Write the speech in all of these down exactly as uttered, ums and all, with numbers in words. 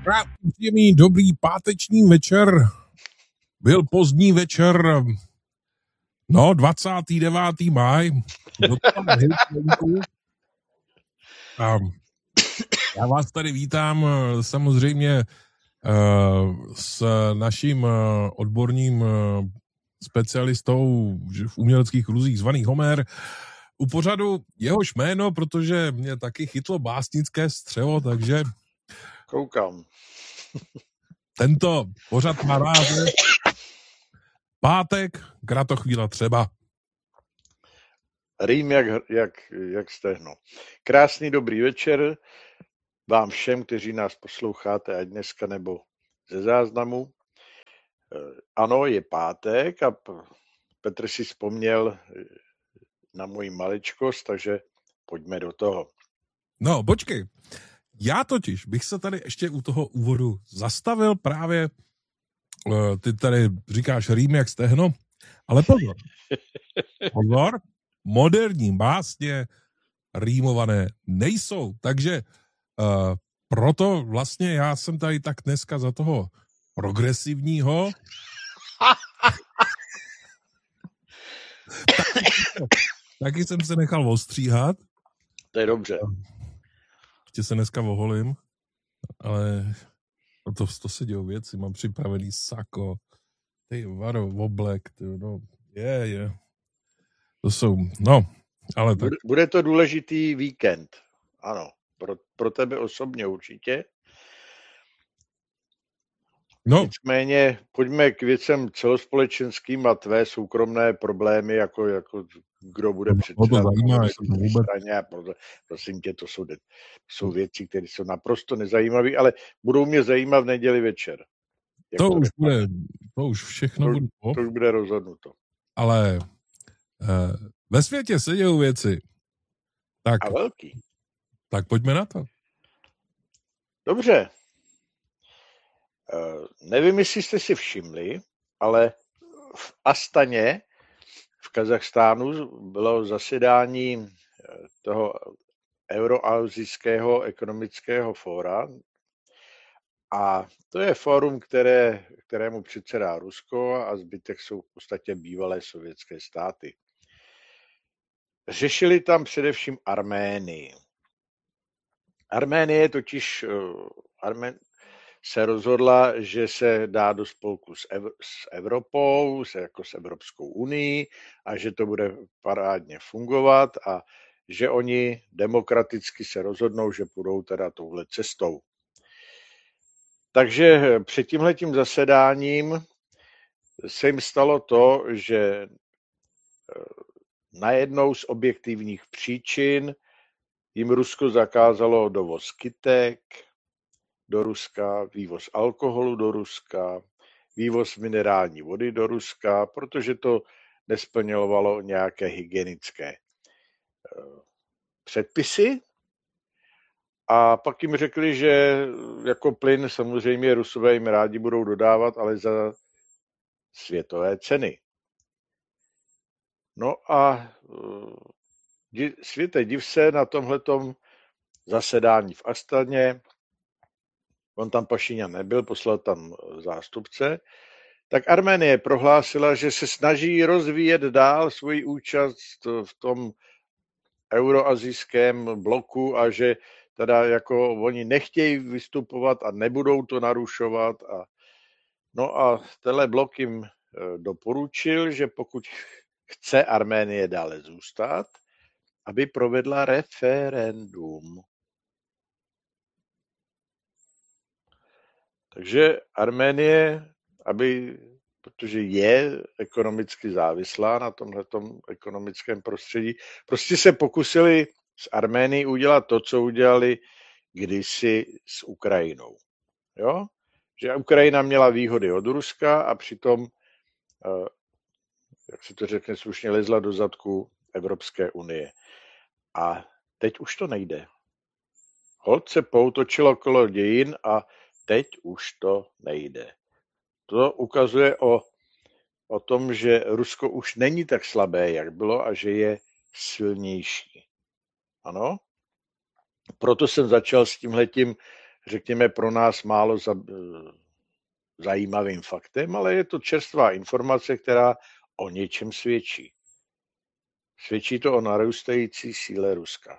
Příjemný, dobrý páteční večer. Byl pozdní večer, no, dvacátého devátého máje. A já vás tady vítám samozřejmě s naším odborným specialistou v uměleckých kruzích zvaný Homer. U pořadu jehož jméno, protože mě taky chytlo básnické střevo, takže koukám. Tento pořad má název Pátek, kratochvíla třeba. Rým jak, jak, jak stehno. Krásný dobrý večer vám všem, kteří nás posloucháte ať dneska nebo ze záznamu. Ano, je pátek a Petr si vzpomněl na moji maličkost, takže pojďme do toho. No, počkej. Já totiž bych se tady ještě u toho úvodu zastavil právě, ty tady říkáš rým jak stehno, ale pozor. Pozor, moderní básně rýmované nejsou, takže uh, proto vlastně já jsem tady tak dneska za toho progresivního. taky, taky jsem se nechal ostříhat. To je dobře. Ještě se dneska oholím, ale to, to se dějou věci, mám připravený sako, ty varo, oblek, ty, no, je, je. To jsou, no, ale tak. Bude, bude to důležitý víkend, ano, pro, pro tebe osobně určitě. No. Nicméně pojďme k věcem celospolečenským a tvé soukromé problémy, jako, jako kdo bude předsedat na straně a proto, prosím tě, to jsou, to jsou věci, které jsou naprosto nezajímavé, ale budou mě zajímat v neděli večer. To, to už bude, to už všechno to, bude. To už bude rozhodnuto. Ale uh, ve světě se dějou věci. Tak, a velký. Tak pojďme na to. Dobře. Uh, nevím, jestli jste si všimli, ale v Astaně v Kazachstánu bylo zasedání toho Euroazijského ekonomického fóra a to je fórum, které, kterému předsedá Rusko a zbytek jsou v podstatě bývalé sovětské státy. Řešili tam především Arménii. Arménie totiž Armén, se rozhodla, že se dá do spolku s, Ev- s Evropou, se jako s Evropskou unii a že to bude parádně fungovat a že oni demokraticky se rozhodnou, že půjdou teda touhle cestou. Takže před tímhletím zasedáním se jim stalo to, že najednou z objektivních příčin jim Rusko zakázalo dovoz kytek do Ruska, vývoz alkoholu do Ruska, vývoz minerální vody do Ruska, protože to nesplňovalo nějaké hygienické předpisy. A pak jim řekli, že jako plyn samozřejmě Rusové jim rádi budou dodávat, ale za světové ceny. No a světe div se na tomhletom zasedání v Astaně, on tam Pašinjan nebyl, poslal tam zástupce, tak Arménie prohlásila, že se snaží rozvíjet dál svoji účast v tom euroazijském bloku a že teda jako oni nechtějí vystupovat a nebudou to narušovat. A, no a tenhle blok jim doporučil, že pokud chce Arménie dále zůstat, aby provedla referendum. Takže Arménie, aby, protože je ekonomicky závislá na tomhletom ekonomickém prostředí, prostě se pokusili s Arménií udělat to, co udělali kdysi s Ukrajinou. Jo? Že Ukrajina měla výhody od Ruska a přitom, jak se to řekne slušně, lezla do zadku Evropské unie. A teď už to nejde. Holt se poutočilo kolo dějin a teď už to nejde. To ukazuje o, o tom, že Rusko už není tak slabé, jak bylo a že je silnější. Ano? Proto jsem začal s tímhletím řekněme, pro nás málo za, zajímavým faktem, ale je to čerstvá informace, která o něčem svědčí. Svědčí to o narůstající síle Ruska.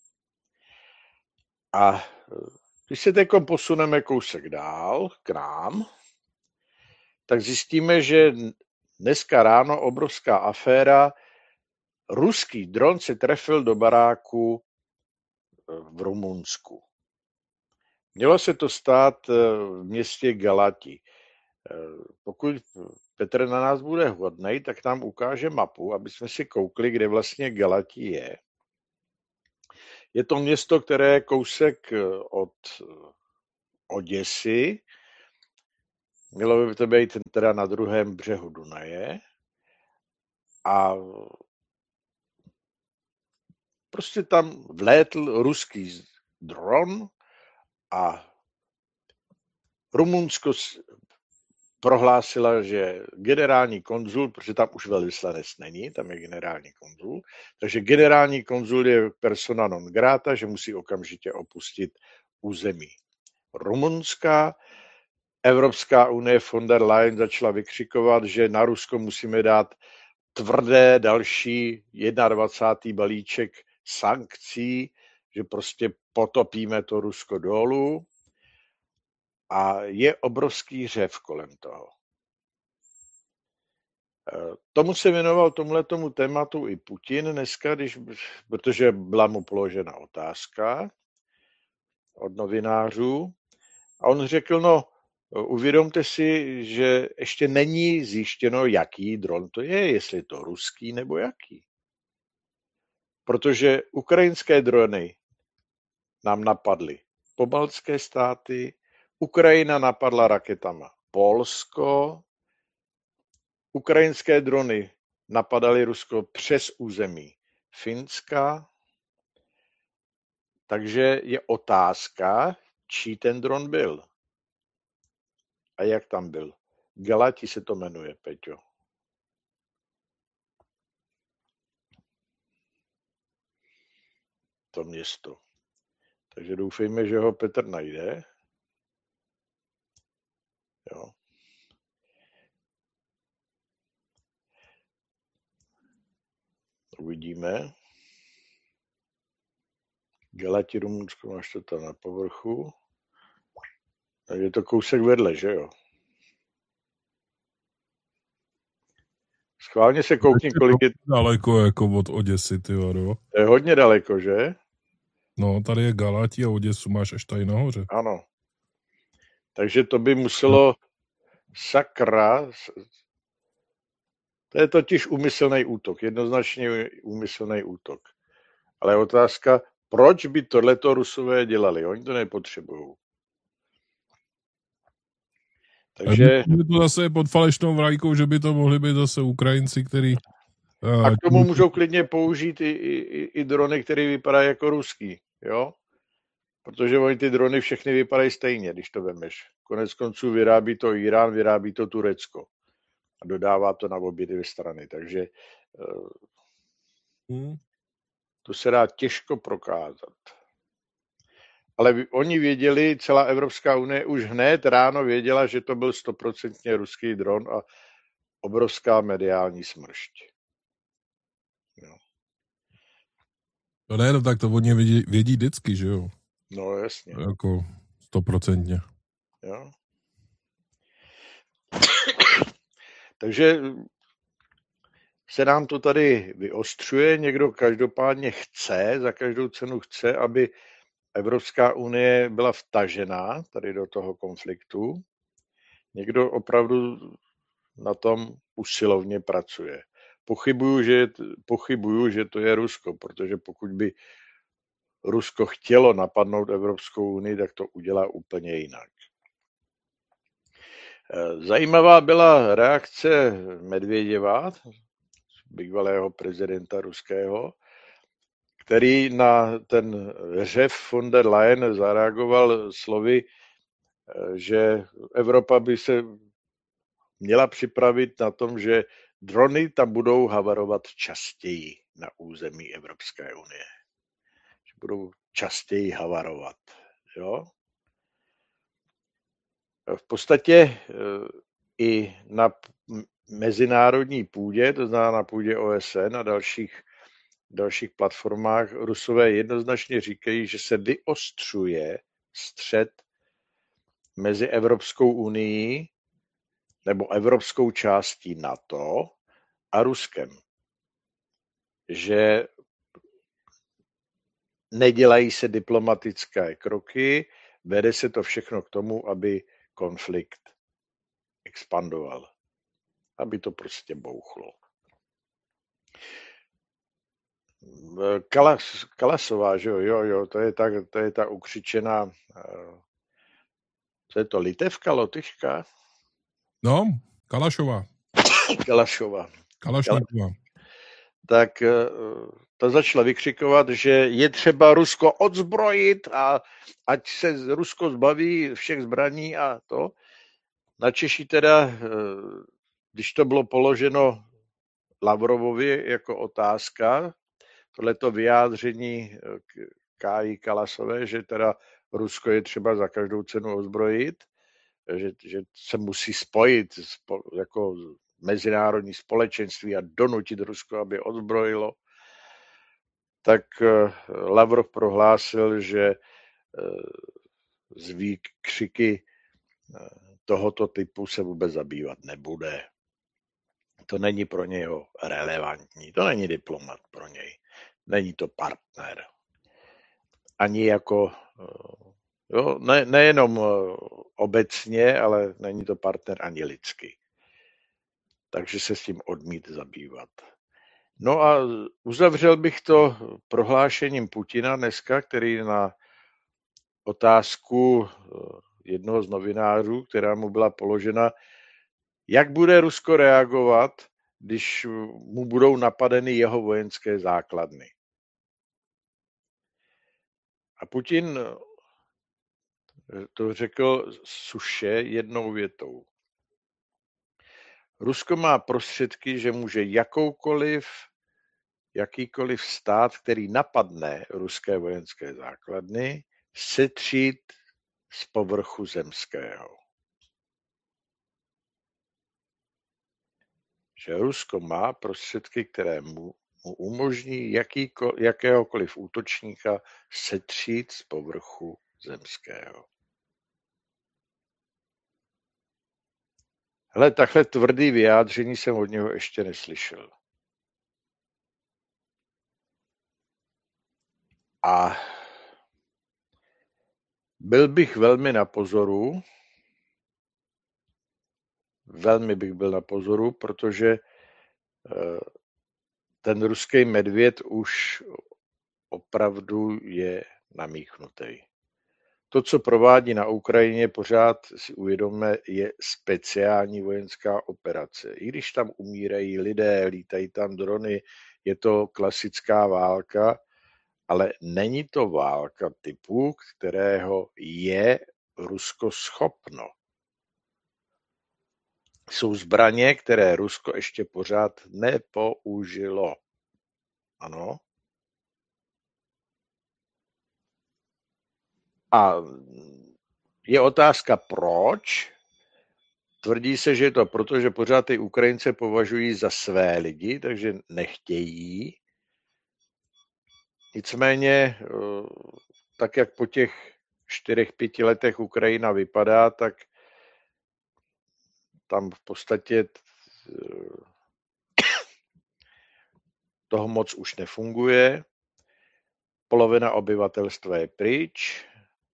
A když se teď posuneme kousek dál k nám, tak zjistíme, že dneska ráno obrovská aféra, ruský dron se trefil do baráku v Rumunsku. Mělo se to stát v městě Galati. Pokud Petr na nás bude hodnej, tak nám ukáže mapu, aby jsme si koukli, kde vlastně Galati je. Je to město, které je kousek od Oděsy. Mělo by to být teda na druhém břehu Dunaje. A prostě tam vlétl ruský dron a Rumunsko prohlásila, že generální konzul, protože tam už velvyslanec není, tam je generální konzul, takže generální konzul je persona non grata, že musí okamžitě opustit území Rumunska. Evropská unie von der Leyen začala vykřikovat, že na Rusko musíme dát tvrdé další dvacátý balíček sankcí, že prostě potopíme to Rusko dolů. A je obrovský řev kolem toho. Tomu se věnoval tomuhletomu tématu i Putin dneska, když, protože byla mu položena otázka od novinářů. A on řekl, no, uvědomte si, že ještě není zjištěno, jaký dron to je, jestli je to ruský nebo jaký. Protože ukrajinské drony nám napadly pobaltské státy, Ukrajina napadla raketama Polsko, ukrajinské drony napadaly Rusko přes území Finska, takže je otázka, čí ten dron byl a jak tam byl. Galati se to jmenuje, Peťo. To město. Takže doufejme, že ho Petr najde. Jo. Uvidíme. Galati, Rumunsko, máš to tam na povrchu. Takže je to kousek vedle, že jo? Schválně se koukni, kolik je... Daleko jako od Oděsy, ty vado. To je hodně daleko, že? No, tady je Galati a Oděsu máš až tady nahoře. Ano. Takže to by muselo sakra... To je totiž úmyslný útok, jednoznačně úmyslný útok. Ale otázka, proč by tohleto Rusové dělali? Oni to nepotřebují. Takže... To zase je pod falešnou vlajkou, že by to mohli být zase Ukrajinci, který... A k tomu můžou klidně použít i, i, i drony, které vypadají jako ruský, jo? Protože oni ty drony všechny vypadají stejně, když to vemeš. Konec konců vyrábí to Irán, vyrábí to Turecko. A dodává to na obě dvě strany. Takže hmm. to se dá těžko prokázat. Ale oni věděli, celá Evropská unie už hned ráno věděla, že to byl stoprocentně ruský dron a obrovská mediální smršť. No. To ne, no tak to od ně vědí, vědí vždycky, že jo? No jasně. Jako stoprocentně. Jo. Takže se nám to tady vyostřuje, někdo každopádně chce, za každou cenu chce, aby Evropská unie byla vtažená tady do toho konfliktu. Někdo opravdu na tom usilovně pracuje. Pochybuju, že, pochybuju, že to je Rusko, protože pokud by Rusko chtělo napadnout Evropskou unii, tak to udělá úplně jinak. Zajímavá byla reakce Medvěděva, bývalého prezidenta ruského, který na ten řev von der Leyen zareagoval slovy, že Evropa by se měla připravit na tom, že drony tam budou havarovat častěji na území Evropské unie. Že budou častěji havarovat. Jo? v podstatě i na mezinárodní půdě, to znamená na půdě O S N a dalších, dalších platformách, Rusové jednoznačně říkají, že se vyostřuje střet mezi Evropskou unii nebo evropskou částí NATO a Ruskem. Že nedělají se diplomatické kroky, vede se to všechno k tomu, aby konflikt expandoval. Aby to prostě bouchlo. Kalas, Kalasová, že jo, jo, jo, to je ta, to je ta ukřičená, co je to, Litevka, Lotyška? No, Kalašová. Kalašová. Kalašová. Tak ta začala vykřikovat, že je třeba Rusko odzbrojit a ať se Rusko zbaví všech zbraní a to. Na Češi teda, když to bylo položeno Lavrovovi jako otázka, tohleto vyjádření Káji Kalasové, že teda Rusko je třeba za každou cenu ozbrojit, že, že se musí spojit jako mezinárodní společenství a donutit Rusko, aby odzbrojilo, tak Lavrov prohlásil, že z výkřiky tohoto typu se vůbec zabývat nebude. To není pro něho relevantní, to není diplomat pro něj, není to partner. Ani jako, jo, ne, nejenom obecně, ale není to partner ani lidsky. Takže se s tím odmít zabývat. No a uzavřel bych to prohlášením Putina dneska, který na otázku jednoho z novinářů, která mu byla položena, jak bude Rusko reagovat, když mu budou napadeny jeho vojenské základny. A Putin to řekl suše jednou větou. Rusko má prostředky, že může jakoukoliv, jakýkoliv stát, který napadne ruské vojenské základny, setřít z povrchu zemského. Že Rusko má prostředky, které mu, mu umožní jakýko, jakéhokoliv útočníka setřít z povrchu zemského. Hele, takhle tvrdý vyjádření jsem od něho ještě neslyšel. A byl bych velmi na pozoru, velmi bych byl na pozoru, protože ten ruský medvěd už opravdu je namíchnutý. To, co provádí na Ukrajině, pořád si uvědomme, je speciální vojenská operace. I když tam umírají lidé, lítají tam drony, je to klasická válka, ale není to válka typu, kterého je Rusko schopno. Jsou zbraně, které Rusko ještě pořád nepoužilo. Ano. A je otázka proč. Tvrdí se, že je to proto, že pořád ty Ukrajince považují za své lidi, takže nechtějí. Nicméně, tak jak po těch čtyřech, pěti letech Ukrajina vypadá, tak tam v podstatě toho moc už nefunguje. Polovina obyvatelstva je pryč.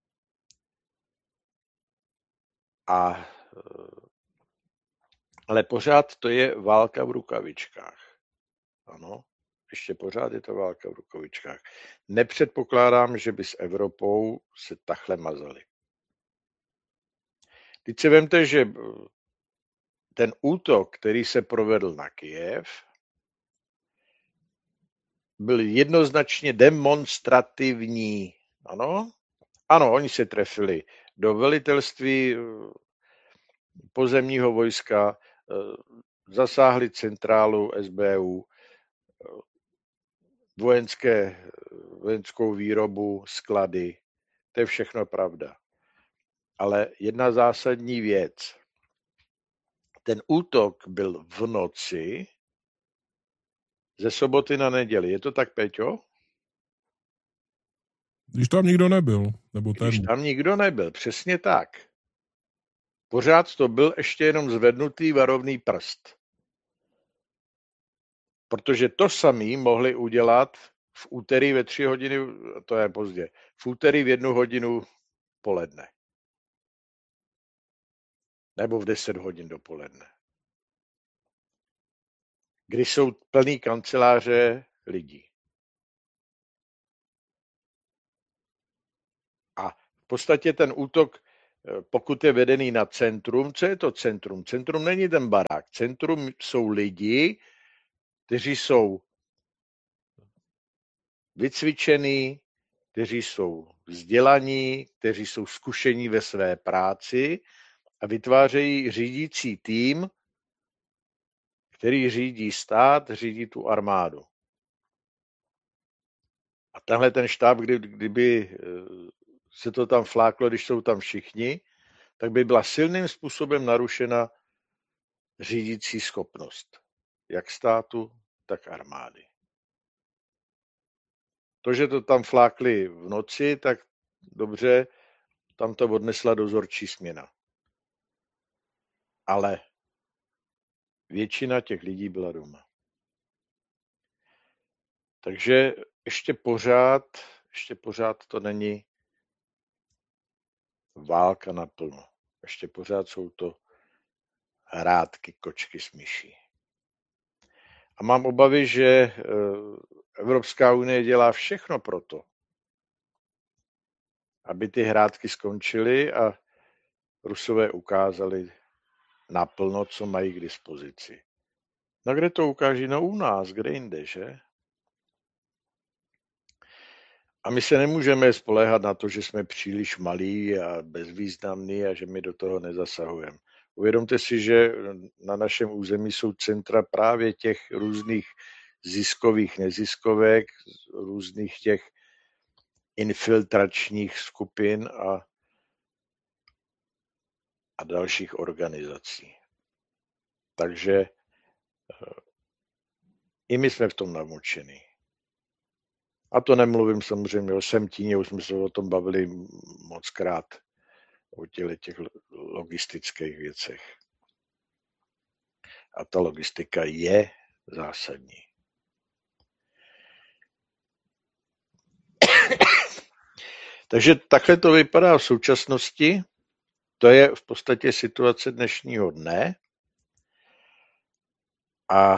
A, ale pořád to je válka v rukavičkách. Ano, ještě pořád je to válka v rukavičkách. Nepředpokládám, že by s Evropou se takhle mazali. Teď si vemte, že ten útok, který se provedl na Kyjev, byl jednoznačně demonstrativní. Ano, ano, oni se trefili do velitelství pozemního vojska, zasáhli centrálu S B U, vojenské, vojenskou výrobu, sklady. To je všechno pravda. Ale jedna zásadní věc. Ten útok byl v noci ze soboty na neděli. Je to tak, Peťo? Když tam nikdo nebyl. Nebo ten. Když tam nikdo nebyl, přesně tak. Pořád to byl ještě jenom zvednutý varovný prst. Protože to samý mohli udělat v úterý ve tři hodiny, to je pozdě, v úterý v jednu hodinu poledne. Nebo v deset hodin dopoledne. Kdy jsou plný kanceláře lidí. A v podstatě ten útok, pokud je vedený na centrum, co je to centrum? Centrum není ten barák. Centrum jsou lidi, kteří jsou vycvičení, kteří jsou vzdělaní, kteří jsou zkušení ve své práci a vytvářejí řídící tým, který řídí stát, řídí tu armádu. A tenhle ten štáb, kdy, kdyby se to tam fláklo, když jsou tam všichni, tak by byla silným způsobem narušena řídící schopnost jak státu, tak armády. To, že to tam flákli v noci, tak dobře, tam to odnesla dozorčí směna. Ale většina těch lidí byla doma. Takže ještě pořád, ještě pořád to není válka naplno. Ještě pořád jsou to hrátky kočky s myší. A mám obavy, že Evropská unie dělá všechno pro to, aby ty hrátky skončily a Rusové ukázali naplno, co mají k dispozici. No kde to ukáží? No u nás, kde jinde, že? A my se nemůžeme spoléhat na to, že jsme příliš malí a bezvýznamní a že my do toho nezasahujeme. Uvědomte si, že na našem území jsou centra právě těch různých ziskových neziskovek, různých těch infiltračních skupin a, a dalších organizací. Takže i my jsme v tom namočení. A to nemluvím samozřejmě o Semtíně, už jsme se o tom bavili mockrát, o těch, těch logistických věcech. A ta logistika je zásadní. Takže takhle to vypadá v současnosti. To je v podstatě situace dnešního dne. A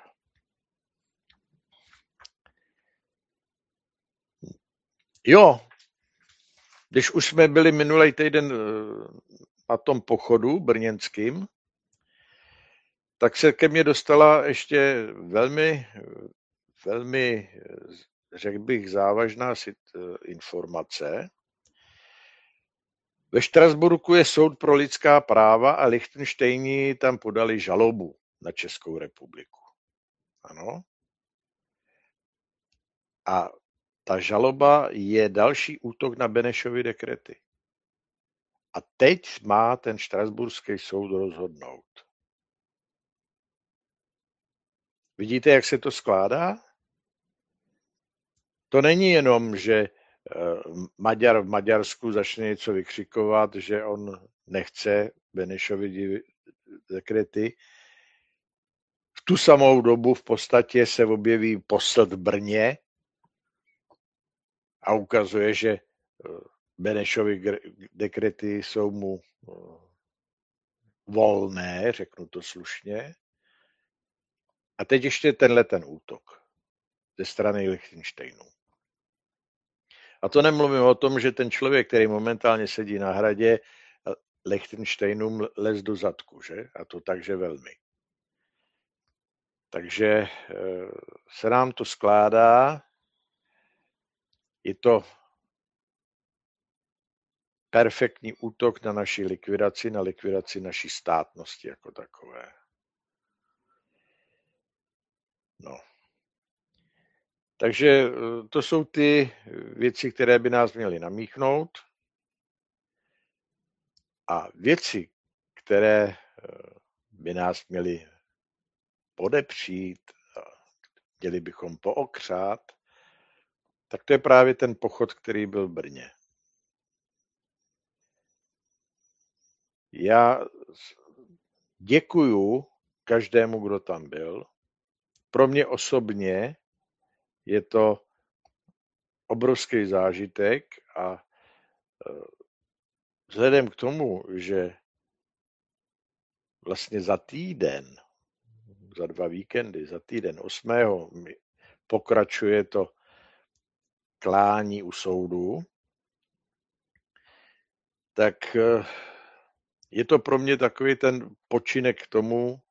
jo, když už jsme byli minulý týden na tom pochodu brněnským, tak se ke mně dostala ještě velmi, velmi, řekl bych, závažná informace. Ve Štrasburku je soud pro lidská práva a Lichtenštejni tam podali žalobu na Českou republiku. Ano. A ta žaloba je další útok na Benešovy dekrety. A teď má ten štrasburský soud rozhodnout. Vidíte, jak se to skládá? To není jenom, že Maďar v Maďarsku začne něco vykřikovat, že on nechce Benešovy dekrety. V tu samou dobu v podstatě se objeví poslat v Brně a ukazuje, že Benešovy dekrety jsou mu volné, řeknu to slušně. A teď ještě tenhle ten útok ze strany Lichtenštejnů. A to nemluvím o tom, že ten člověk, který momentálně sedí na hradě, Lichtenštejnům lez do zadku, že? A to takže velmi. Takže se nám to skládá, je to perfektní útok na naši likvidaci, na likvidaci naší státnosti jako takové. No. Takže to jsou ty věci, které by nás měly namíchnout. A věci, které by nás měly podepřít, měli bychom pookřát, tak to je právě ten pochod, který byl v Brně. Já děkuju každému, kdo tam byl. Pro mě osobně je to obrovský zážitek a vzhledem k tomu, že vlastně za týden, za dva víkendy, za týden osmého pokračuje to klání u soudu, tak je to pro mě takový ten počinek k tomu,